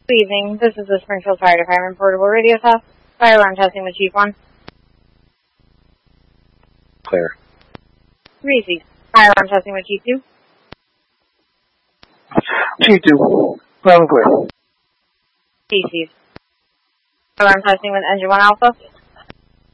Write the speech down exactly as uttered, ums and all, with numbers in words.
Good evening. This is the Springfield Fire Department Portable Radio Test. Fire alarm testing with Chief one. Clear. Reese. Fire alarm testing with Chief two. Chief two. Loud and clear. Reese. Fire alarm testing with Engine one Alpha.